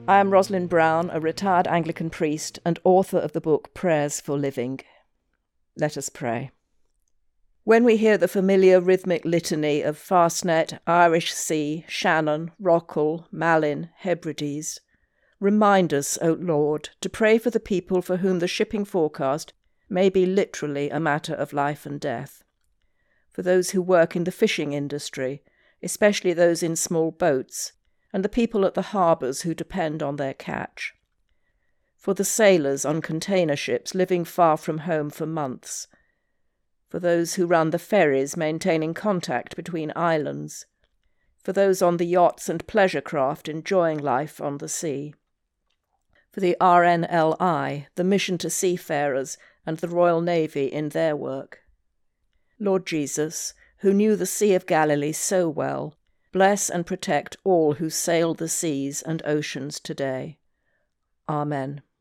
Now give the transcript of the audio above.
I am Rosalind Brown, a retired Anglican priest and author of the book Prayers for Living. Let us pray. When we hear the familiar rhythmic litany of Fastnet, Irish Sea, Shannon, Rockall, Malin, Hebrides, remind us, O Lord, to pray for the people for whom the shipping forecast may be literally a matter of life and death. For those who work in the fishing industry, especially those in small boats, and the people at the harbours who depend on their catch. For the sailors on container ships living far from home for months. For those who run the ferries maintaining contact between islands. For those on the yachts and pleasure craft enjoying life on the sea. For the RNLI, the mission to seafarers, and the Royal Navy in their work. Lord Jesus, who knew the Sea of Galilee so well, bless and protect all who sail the seas and oceans today. Amen.